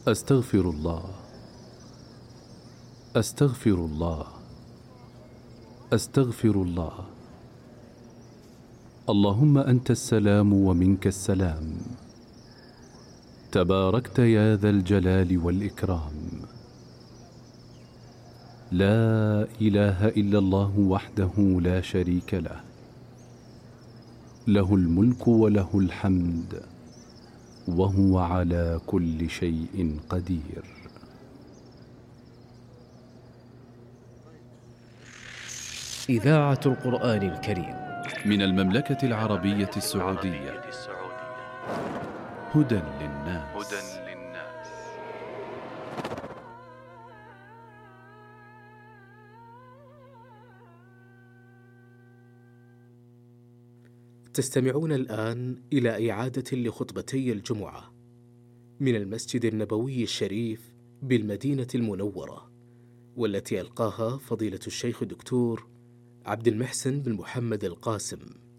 أستغفر الله، أستغفر الله، أستغفر الله. اللهم أنت السلام ومنك السلام، تباركت يا ذا الجلال والإكرام. لا إله إلا الله وحده لا شريك له، له الملك وله الحمد وهو على كل شيء قدير. إذاعة القرآن الكريم من المملكة العربية السعودية. هدى للناس. تستمعون الآن إلى إعادة لخطبتي الجمعة من المسجد النبوي الشريف بالمدينة المنورة، والتي ألقاها فضيلة الشيخ الدكتور عبد المحسن بن محمد القاسم.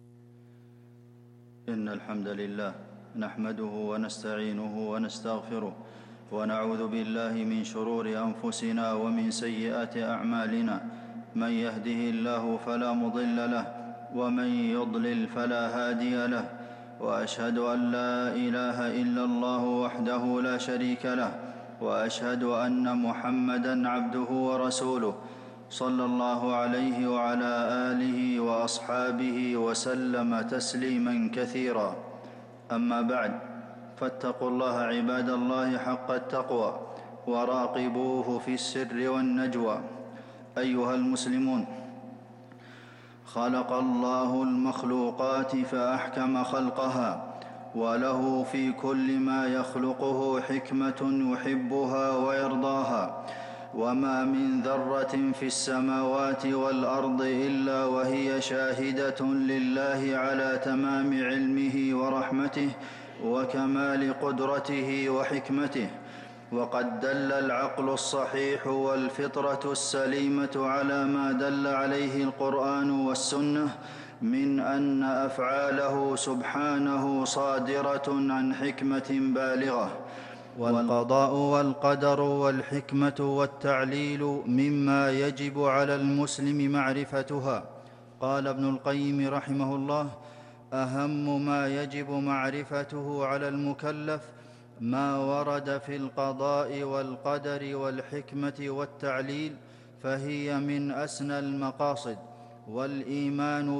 إن الحمد لله نحمده ونستعينه ونستغفره، ونعوذ بالله من شرور أنفسنا ومن سيئات أعمالنا. من يهده الله فلا مضل له، ومن يضلل فلا هادي له. وأشهد أن لا إله إلا الله وحده لا شريك له، وأشهد أن محمدًا عبده ورسوله، صلى الله عليه وعلى آله وأصحابه وسلم تسليمًا كثيرا. أما بعد، فاتقوا الله عباد الله حق التقوى، وراقبوه في السر والنجوى. أيها المسلمون، خلق الله المخلوقات فأحكم خلقها، وله في كل ما يخلقه حكمة يحبها ويرضاها. وما من ذرة في السماوات والأرض إلا وهي شاهدة لله على تمام علمه ورحمته وكمال قدرته وحكمته. وقد دل العقل الصحيح والفطرة السليمة على ما دل عليه القرآن والسنة من أن أفعاله سبحانه صادرة عن حكمة بالغة. والقضاء والقدر والحكمة والتعليل مما يجب على المسلم معرفتها. قال ابن القيم رحمه الله: أهم ما يجب معرفته على المكلف ما ورد في القضاء والقدر والحكمة والتعليل، فهي من أسنى المقاصد. والإيمان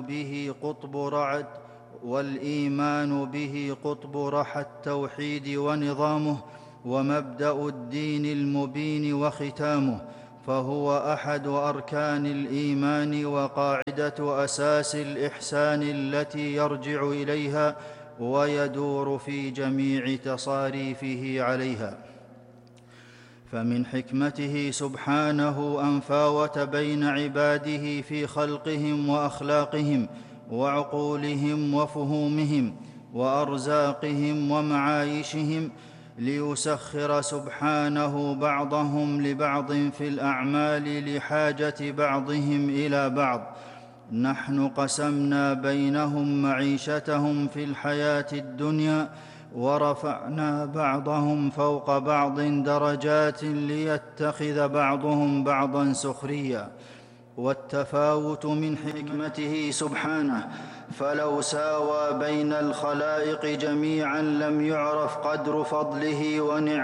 به قطب رحى التوحيد ونظامه، ومبدأ الدين المبين وختامه، فهو أحد أركان الإيمان وقاعدة أساس الإحسان التي يرجع إليها ويدور في جميع تصاريفه عليها. فمن حكمته سبحانه أن فاوت بين عباده في خلقهم وأخلاقهم وعقولهم وفهومهم وأرزاقهم ومعايشهم، ليسخر سبحانه بعضهم لبعض في الأعمال لحاجة بعضهم إلى بعض. نحن قسمنا بينهم معيشتهم في الحياة الدنيا، ورفعنا بعضهم فوق بعض درجات ليتخذ بعضهم بعضا سخريا. والتفاوت من حكمته سبحانه، فلو ساوى بين الخلائق جميعا لم يعرف قدر فضله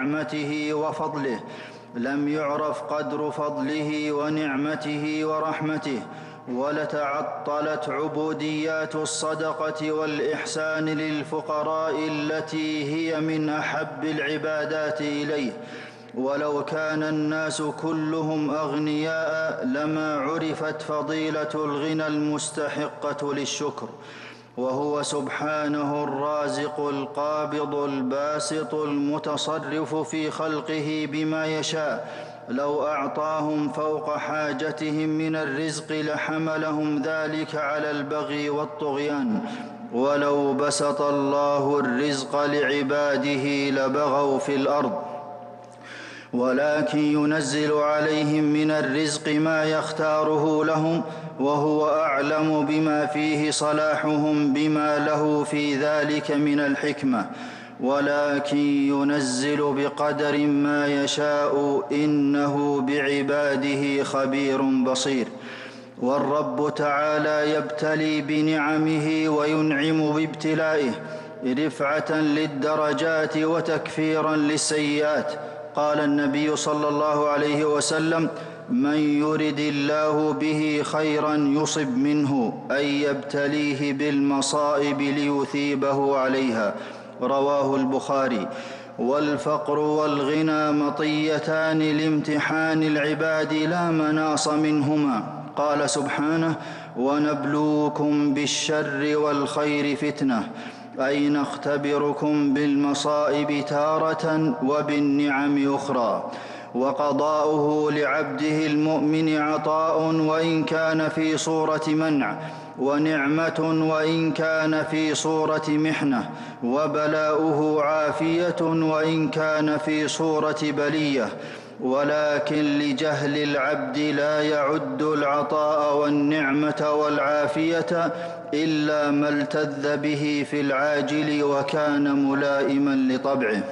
ونعمته ورحمته، ولتعطلت عبوديات الصدقة والإحسان للفقراء التي هي من أحب العبادات إليه. ولو كان الناس كلهم أغنياء لما عرفت فضيلة الغنى المستحقة للشكر. وهو سبحانه الرازق القابض الباسط المتصرف في خلقه بما يشاء. لو أعطاهم فوق حاجتهم من الرزق لحملهم ذلك على البغي والطغيان. ولو بسط الله الرزق لعباده لبغوا في الأرض، ولكن ينزل عليهم من الرزق ما يختاره لهم، وهو أعلم بما فيه صلاحهم بما له في ذلك من الحكمة. ولكن ينزل بقدر ما يشاء إنه بعباده خبير بصير. والرب تعالى يبتلي بنعمه وينعم بابتلائه رفعة للدرجات وتكفيرا للسيئات. قال النبي صلى الله عليه وسلم: من يرد الله به خيرا يصب منه، أي يبتليه بالمصائب ليثيبه عليها. رواه البخاري. والفقر والغنى مطيتان لامتحان العباد لا مناص منهما. قال سبحانه: ونبلوكم بالشر والخير فتنة، أي نختبركم بالمصائب تارة وبالنعم أخرى. وقضاؤه لعبده المؤمن عطاء وإن كان في صورة منع، ونعمة وإن كان في صورة محنة، وبلاؤه عافية وإن كان في صورة بلية. ولكن لجهل العبد لا يعد العطاء والنعمة والعافية إلا ما التذ به في العاجل وكان ملائما لطبعه.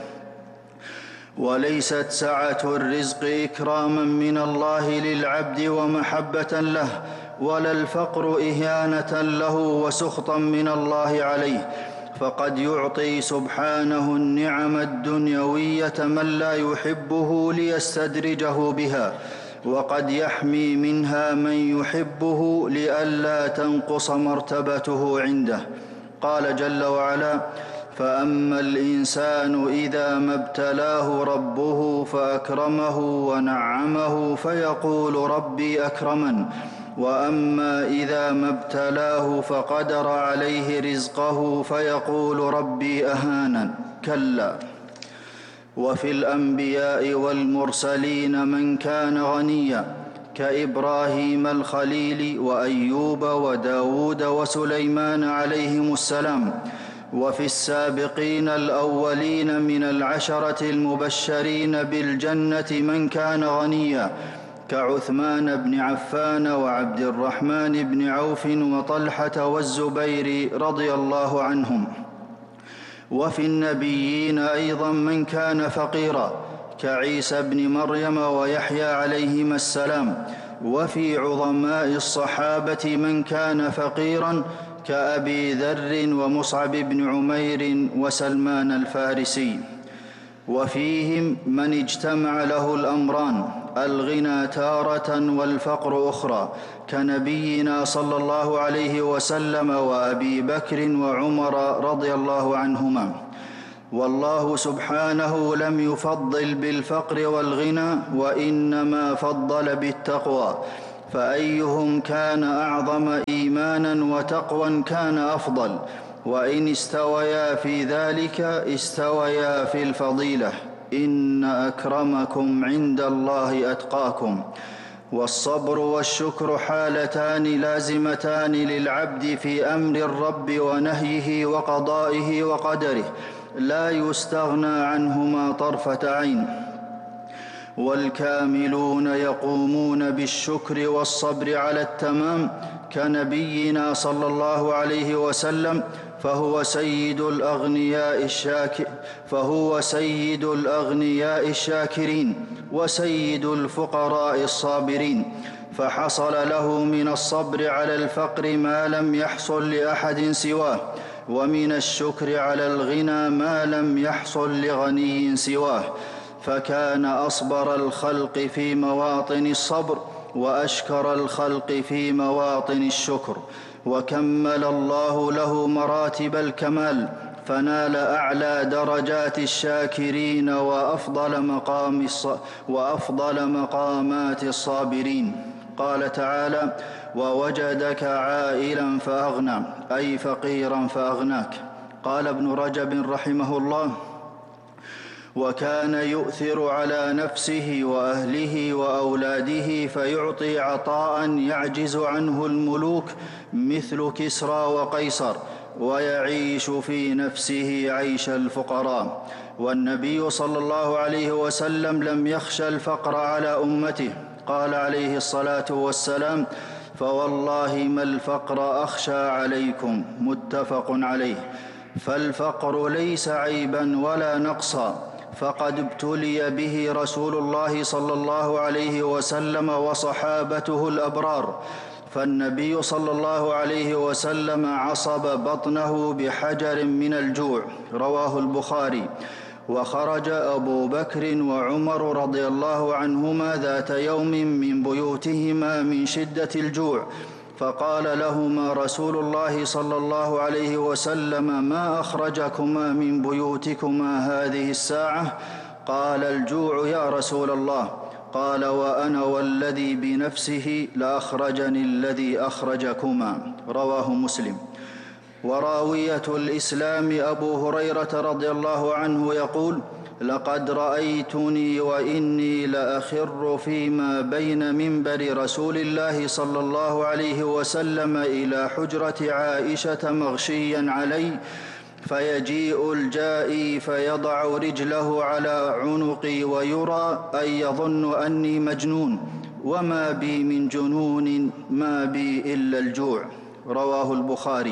وليست سعة الرزق إكراما من الله للعبد ومحبة له، ولا الفقر إهانة له وسخطا من الله عليه، فقد يعطي سبحانه النعم الدنيوية من لا يحبه ليستدرجه بها، وقد يحمي منها من يحبه لئلا تنقص مرتبته عنده. قال جل وعلا: فأما الإنسان إذا ما ابتلاه ربه فأكرمه ونعمه فيقول ربي أكرمن، وأما إذا ما ابتلاه فقدر عليه رزقه فيقول ربي أهانن. كلا. وفي الأنبياء والمرسلين من كان غنيا كإبراهيم الخليل وأيوب وداود وسليمان عليهم السلام. وفي السابقين الأولين من العشرة المبشرين بالجنة من كان غنيا كعثمان بن عفان وعبد الرحمن بن عوف وطلحة والزبير رضي الله عنهم. وفي النبيين أيضا من كان فقيرا كعيسى بن مريم ويحيى عليهما السلام. وفي عظماء الصحابة من كان فقيرا كأبي ذر ومصعب بن عمير وسلمان الفارسي. وفيهم من اجتمع له الأمران، الغنى تارة والفقر أخرى، كنبينا صلى الله عليه وسلم وأبي بكر وعمر رضي الله عنهما. والله سبحانه لم يفضل بالفقر والغنى، وإنما فضل بالتقوى، فأيهم كان أعظم إيمانا وتقوى كان أفضل، وإن استويا في ذلك استويا في الفضيلة. إن أكرمكم عند الله أتقاكم. والصبر والشكر حالتان لازمتان للعبد في أمر الرب ونهيه وقضائه وقدره، لا يستغنى عنهما طرفة عين. والكاملون يقومون بالشكر والصبر على التمام كنبينا صلى الله عليه وسلم، فهو سيد الأغنياء الشاكرين وسيد الفقراء الصابرين، فحصل له من الصبر على الفقر ما لم يحصل لأحد سواه، ومن الشكر على الغنى ما لم يحصل لغني سواه، فكان أصبر الخلق في مواطن الصبر وأشكر الخلق في مواطن الشكر، وكمل الله له مراتب الكمال، فنال أعلى درجات الشاكرين وأفضل مقامات الصابرين. قال تعالى: ووجدك عائلا فأغنى، أي فقيرا فأغناك. قال ابن رجب رحمه الله: وكان يؤثر على نفسه وأهله وأولاده فيعطي عطاء يعجز عنه الملوك مثل كسرى وقيصر، ويعيش في نفسه عيش الفقراء. والنبي صلى الله عليه وسلم لم يخش الفقر على أمته، قال عليه الصلاة والسلام: فوالله ما الفقر أخشى عليكم. متفق عليه. فالفقر ليس عيبا ولا نقصا، فقد ابتلي به رسول الله صلى الله عليه وسلم وصحابته الأبرار. فالنبي صلى الله عليه وسلم عصب بطنه بحجر من الجوع، رواه البخاري. وخرج أبو بكر وعمر رضي الله عنهما ذات يوم من بيوتهما من شدة الجوع، فقال لهما رسول الله صلى الله عليه وسلم: ما أخرجكما من بيوتكما هذه الساعة؟ قال: الجوع يا رسول الله. قال: وأنا والذي بنفسه لأخرجني الذي أخرجكما، رواه مسلم. وراوية الإسلام أبو هريرة رضي الله عنه يقول: لقد رأيتني وإني لأخر فيما بين منبر رسول الله صلى الله عليه وسلم إلى حجرة عائشة مغشيا علي، فيجيء الجائي فيضع رجله على عنقي ويرى أن يظن أني مجنون، وما بي من جنون، ما بي إلا الجوع، رواه البخاري.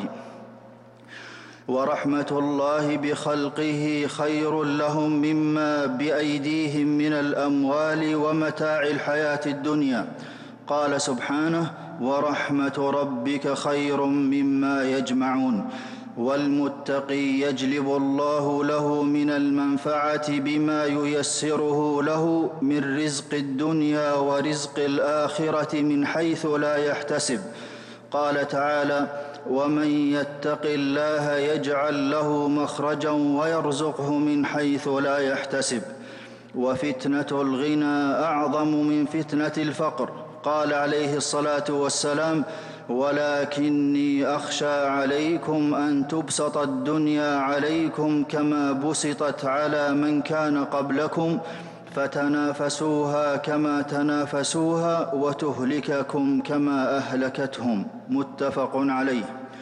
ورحمة الله بخلقه خير لهم مما بأيديهم من الأموال ومتاع الحياة الدنيا. قال سبحانه: ورحمة ربك خير مما يجمعون. والمتقي يجلب الله له من المنفعة بما ييسره له من رزق الدنيا ورزق الآخرة من حيث لا يحتسب. قال تعالى: ومن يتق الله يجعل له مخرجا ويرزقه من حيث لا يحتسب. وفتنة الغنى أعظم من فتنة الفقر. قال عليه الصلاة والسلام: ولكني أخشى عليكم أن تبسط الدنيا عليكم كما بسطت على من كان قبلكم، فتنافسوها كما تنافسوها وتهلككم كما أهلكتهم، متفق عليه.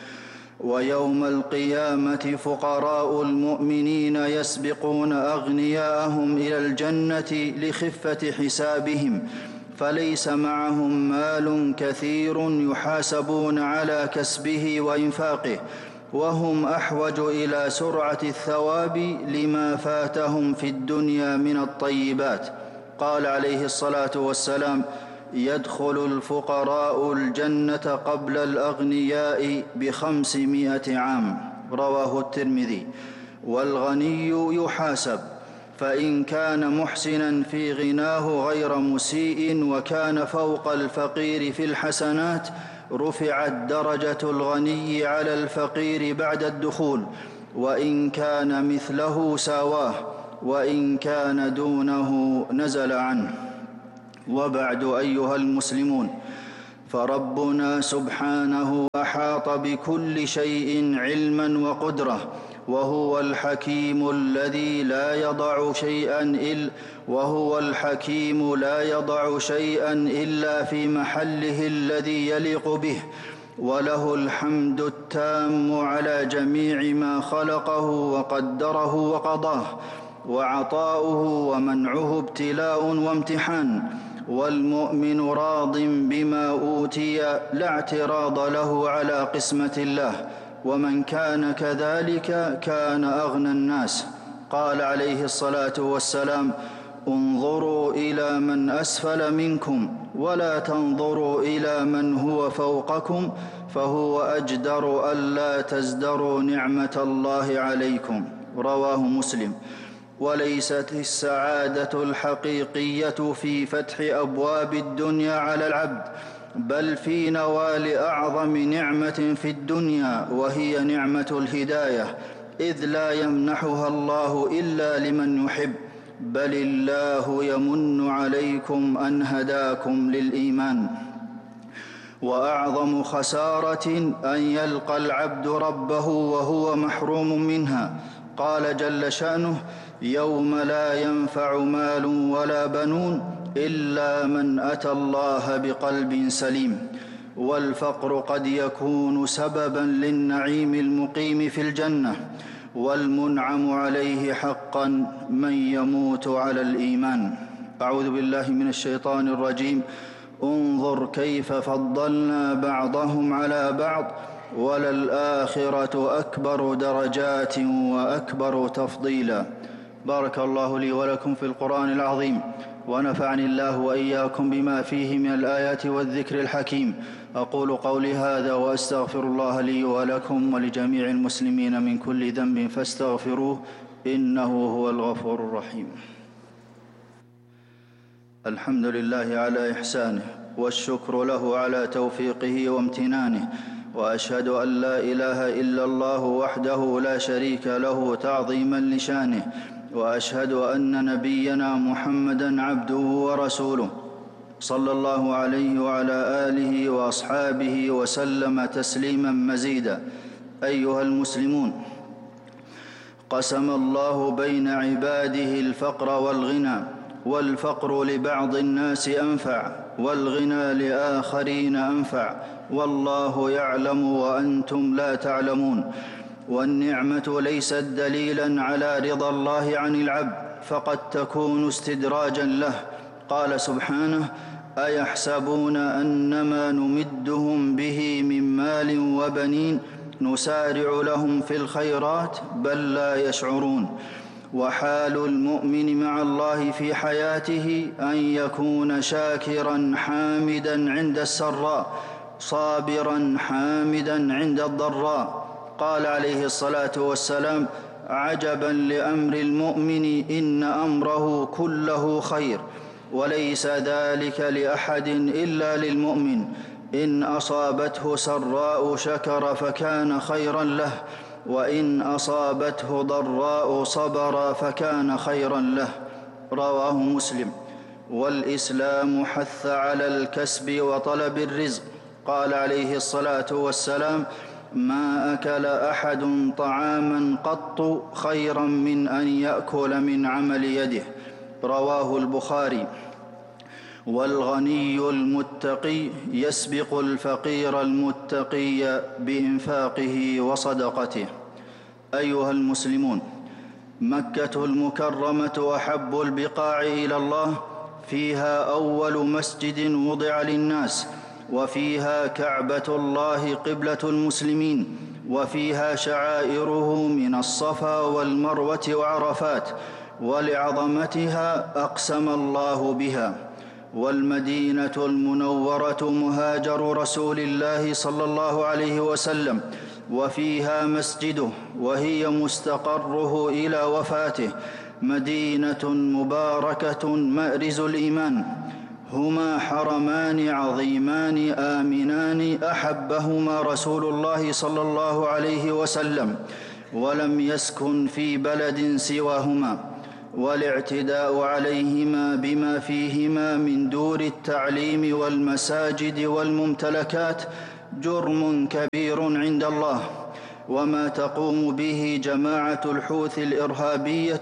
ويوم القيامة فقراء المؤمنين يسبقون أغنياءهم إلى الجنة لخفة حسابهم، فليس معهم مال كثير يحاسبون على كسبه وإنفاقه، وهم أحوج إلى سرعة الثواب لما فاتهم في الدنيا من الطيبات. قال عليه الصلاة والسلام: يدخل الفقراء الجنة قبل الأغنياء ب500 عام، رواه الترمذي. والغني يحاسب، فإن كان محسنا في غناه غير مسيء وكان فوق الفقير في الحسنات رفعت درجة الغني على الفقير بعد الدخول، وإن كان مثله ساواه، وإن كان دونه نزل عنه. وبعد أيها المسلمون، فربنا سبحانه أحاط بكل شيء علما وقدرة، وهو الحكيم الذي لا يضع شيئا إلا في محله الذي يليق به، وله الحمد التام على جميع ما خلقه وقدره وقضاه. وعطاؤه ومنعه ابتلاء وامتحان، والمؤمن راض بما أوتي لا اعتراض له على قسمة الله، ومن كان كذلك كان أغنى الناس. قال عليه الصلاة والسلام: انظروا إلى من أسفل منكم ولا تنظروا إلى من هو فوقكم، فهو أجدر ألا تزدروا نعمة الله عليكم، رواه مسلم. وليست السعادة الحقيقية في فتح أبواب الدنيا على العبد، بل في نوال أعظم نعمة في الدنيا، وهي نعمة الهداية، إذ لا يمنحها الله إلا لمن يحب، بل الله يمن عليكم أن هداكم للإيمان. وأعظم خسارة أن يلقى العبد ربه وهو محروم منها. قال جل شأنه: يوم لا ينفع مال ولا بنون إلا من أتى الله بقلب سليم. والفقر قد يكون سببا للنعيم المقيم في الجنة، والمنعم عليه حقا من يموت على الإيمان. أعوذ بالله من الشيطان الرجيم. انظر كيف فضلنا بعضهم على بعض وللآخرة أكبر درجات وأكبر تفضيلا. بارك الله لي ولكم في القرآن العظيم، ونفعني الله وإياكم بما فيه من الآيات والذكر الحكيم. أقول قولي هذا وأستغفر الله لي ولكم ولجميع المسلمين من كل ذنب فاستغفروه إنه هو الغفور الرحيم. الحمد لله على إحسانه، والشكر له على توفيقه وامتنانه، وأشهد أن لا إله إلا الله وحده لا شريك له تعظيما لشانه، وأشهد أن نبينا محمدا عبده ورسوله صلى الله عليه وعلى آله وأصحابه وسلم تسليما مزيدا. أيها المسلمون، قسم الله بين عباده الفقر والغنى، والفقر لبعض الناس أنفع، والغنى لآخرين أنفع، والله يعلم وأنتم لا تعلمون. والنعمة ليست دليلا على رضا الله عن العبد، فقد تكون استدراجا له. قال سبحانه: أيحسبون أنما نمدهم به من مال وبنين نسارع لهم في الخيرات بل لا يشعرون. وحال المؤمن مع الله في حياته أن يكون شاكرا حامدا عند السراء، صابرا حامدا عند الضراء. قال عليه الصلاة والسلام: عجبا لأمر المؤمن إن أمره كله خير، وليس ذلك لأحد إلا للمؤمن. إن أصابته سراء شكر فكان خيرا له، وإن أصابته ضراء صبر فكان خيرا له. رواه مسلم. والإسلام حث على الكسب وطلب الرزق. قال عليه الصلاة والسلام: ما أكل أحد طعاما قط خيرا من أن يأكل من عمل يده. رواه البخاري. والغني المتقي يسبق الفقير المتقي بإنفاقه وصدقته. أيها المسلمون، مكة المكرمة أحب البقاع إلى الله، فيها أول مسجد وضع للناس، وفيها كعبة الله قبلة المسلمين، وفيها شعائره من الصفا والمروة وعرفات، ولعظمتها أقسم الله بها. والمدينة المنورة مهاجر رسول الله صلى الله عليه وسلم، وفيها مسجده، وهي مستقره إلى وفاته. مدينة مباركة مأرز الإيمان، هما حرمان عظيمان آمنان أحبهما رسول الله صلى الله عليه وسلم، ولم يسكن في بلد سواهما. والاعتداء عليهما بما فيهما من دور التعليم والمساجد والممتلكات جرم كبير عند الله. وما تقوم به جماعة الحوثي الإرهابية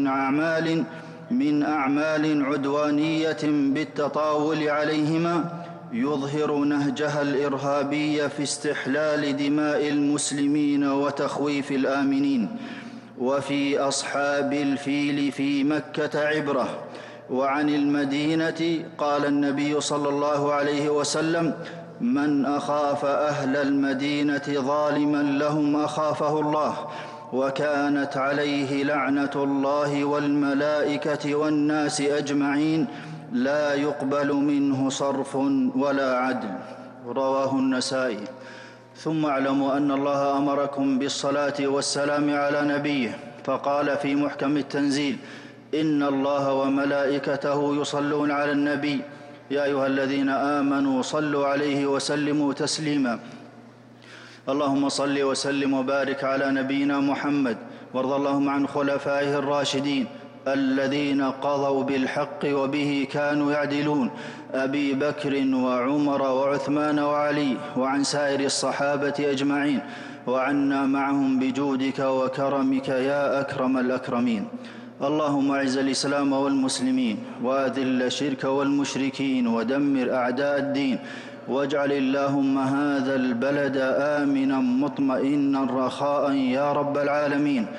من أعمال عدوانية بالتطاول عليهما يظهر نهجها الإرهابي في استحلال دماء المسلمين وتخويف الآمنين. وفي أصحاب الفيل في مكة عبرة. وعن المدينة قال النبي صلى الله عليه وسلم: من أخاف أهل المدينة ظالما لهم أخافه الله، وكانت عليه لعنة الله والملائكة والناس أجمعين، لا يقبل منه صرف ولا عدل. رواه النسائي. ثم اعلموا أن الله أمركم بالصلاة والسلام على نبيه، فقال في محكم التنزيل: إن الله وملائكته يصلون على النبي يا أيها الذين آمنوا صلوا عليه وسلموا تسليما. اللهم صل وسلم وبارك على نبينا محمد، وارض اللهم عن خلفائه الراشدين الذين قضوا بالحق وبه كانوا يعدلون، أبي بكر وعمر وعثمان وعلي، وعن سائر الصحابة أجمعين، وعنا معهم بجودك وكرمك يا أكرم الأكرمين. اللهم أعز الإسلام والمسلمين، وأذل الشرك والمشركين، ودمر أعداء الدين، واجعل اللهم هذا البلد آمنا مطمئنا رخاء يا رب العالمين.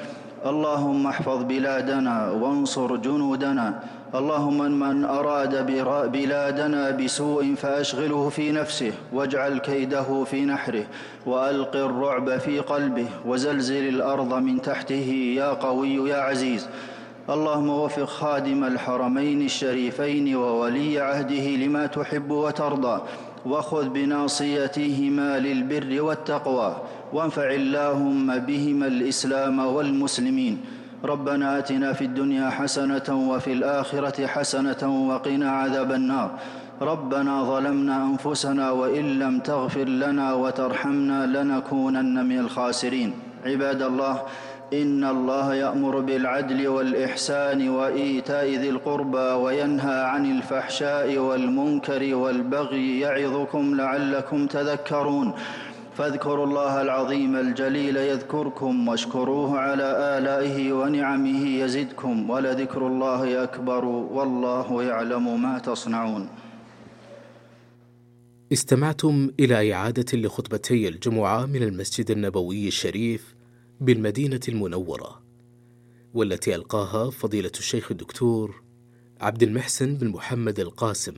اللهم احفظ بلادنا وانصر جنودنا. اللهم من أراد بلادنا بسوء فأشغله في نفسه واجعل كيده في نحره وألق الرعب في قلبه وزلزل الأرض من تحته يا قوي يا عزيز. اللهم وفق خادم الحرمين الشريفين وولي عهده لما تحب وترضى، وخذ بناصيتهما للبر والتقوى، وانفع اللهم بهما الإسلام والمسلمين. ربنا آتنا في الدنيا حسنة وفي الآخرة حسنة وقنا عذاب النار. ربنا ظلمنا أنفسنا وإن لم تغفر لنا وترحمنا لنكونن من الخاسرين. عباد الله، إن الله يأمر بالعدل والإحسان وإيتاء ذي القربى وينهى عن الفحشاء والمنكر والبغي يعظكم لعلكم تذكرون. فاذكروا الله العظيم الجليل يذكركم واشكروه على آلائه ونعمه يزدكم، ولذكر الله أكبر والله يعلم ما تصنعون. استمعتم إلى إعادة لخطبتي الجمعة من المسجد النبوي الشريف بالمدينة المنورة، والتي ألقاها فضيلة الشيخ الدكتور عبد المحسن بن محمد القاسم.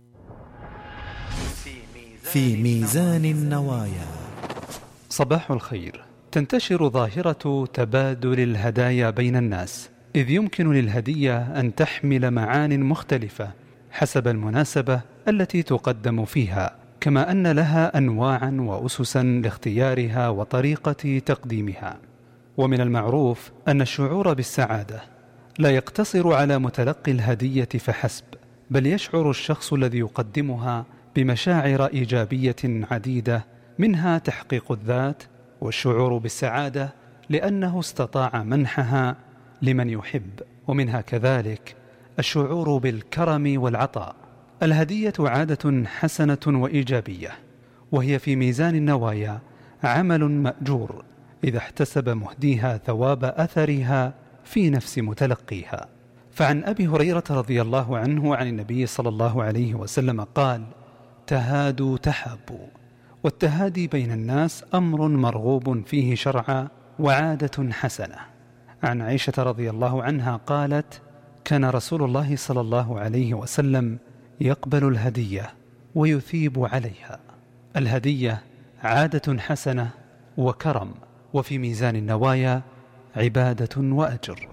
في ميزان النوايا. صباح الخير. تنتشر ظاهرة تبادل الهدايا بين الناس، إذ يمكن للهدية أن تحمل معان مختلفة حسب المناسبة التي تقدم فيها، كما أن لها أنواعا وأسسا لاختيارها وطريقة تقديمها. ومن المعروف أن الشعور بالسعادة لا يقتصر على متلقي الهدية فحسب، بل يشعر الشخص الذي يقدمها بمشاعر إيجابية عديدة، منها تحقيق الذات والشعور بالسعادة لأنه استطاع منحها لمن يحب، ومنها كذلك الشعور بالكرم والعطاء. الهدية عادة حسنة وإيجابية، وهي في ميزان النوايا عمل مأجور إذا احتسب مهديها ثواب أثرها في نفس متلقيها. فعن أبي هريرة رضي الله عنه عن النبي صلى الله عليه وسلم قال: تهادوا تحابوا. والتهادي بين الناس أمر مرغوب فيه شرعا وعادة حسنة. عن عائشة رضي الله عنها قالت: كان رسول الله صلى الله عليه وسلم يقبل الهدية ويثيب عليها. الهدية عادة حسنة وكرم، وفي ميزان النوايا عبادة وأجر.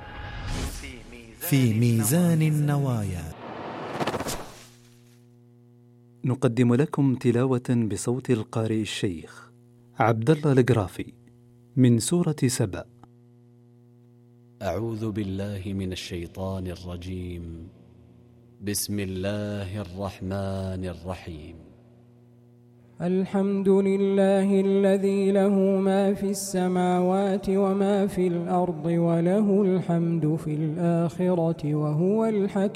في ميزان النوايا. نقدم لكم تلاوة بصوت القارئ الشيخ عبد الله القرافي من سورة سبأ. أعوذ بالله من الشيطان الرجيم. بسم الله الرحمن الرحيم. الحمد لله الذي له ما في السماوات وما في الأرض وله الحمد في الآخرة وهو الحكيم